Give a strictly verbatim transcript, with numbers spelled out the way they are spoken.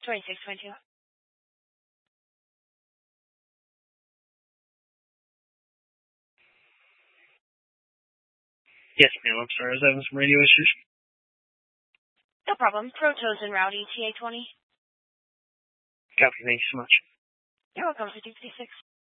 twenty-six twenty-two. Yes, ma'am. I'm sorry. I was having some radio issues. No problem. Protos and route E T A twenty. Copy. Thank you so much. You're welcome. fifty fifty-six.